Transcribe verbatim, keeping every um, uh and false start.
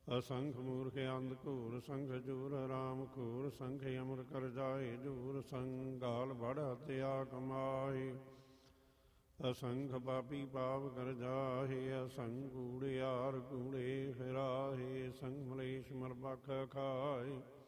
असंख मूर्ख अंध घूर संख जूर राम खूर संख अमर कर जाए जूर संग गाल बड़ हत्या कमाए। असंख पापी पाप कर जाहे असंग कूड़ियार कूड़े फिराहे संग मलेश मर बख खाए।